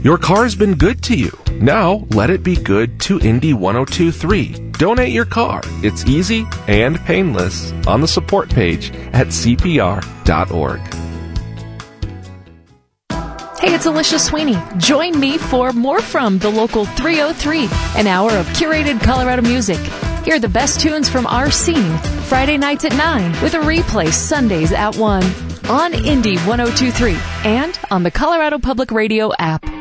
Your car's been good to you. Now, let it be good to Indy 102.3. Donate your car. It's easy and painless on the support page at CPR.org. Hey, it's Alicia Sweeney. Join me for More From the Local 303, an hour of curated Colorado music. Hear the best tunes from our scene, Friday nights at 9, with a replay Sundays at 1, on Indy 102.3, and on the Colorado Public Radio app.